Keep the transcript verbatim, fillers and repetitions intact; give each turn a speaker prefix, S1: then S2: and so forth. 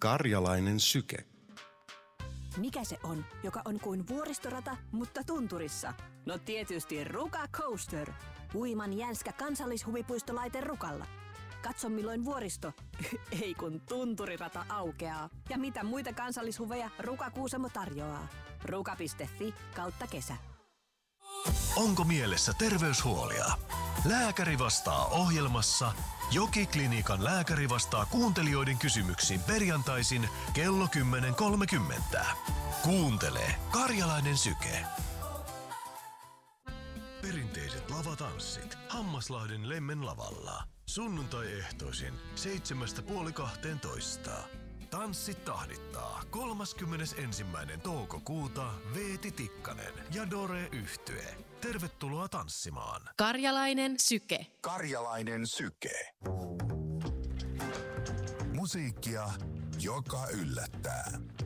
S1: Karjalainen syke.
S2: Mikä se on, joka on kuin vuoristorata, mutta tunturissa? No tietysti Ruka Coaster. Huiman jänskä kansallishuvipuistolaite Rukalla. Katso milloin vuoristo, ei kun tunturirata aukeaa. Ja mitä muita kansallishuveja Ruka Kuusamo tarjoaa. ruka piste fi kautta kesä.
S3: Onko mielessä terveyshuolia? Lääkäri vastaa ohjelmassa. Joki-klinikan lääkäri vastaa kuuntelijoiden kysymyksiin perjantaisin kello kymmenen kolmekymmentä. Kuuntele Karjalainen syke. Perinteiset lavatanssit Hammaslahden Lemmen lavalla. Sunnuntai-ehtoisin seitsemästä puoli kahteentoista. Tanssit tahdittaa kolmaskymmenesensimmäinen toukokuuta Veeti Tikkanen ja Dore Yhtye. Tervetuloa tanssimaan.
S4: Karjalainen syke.
S5: Karjalainen syke. Musiikkia, joka yllättää.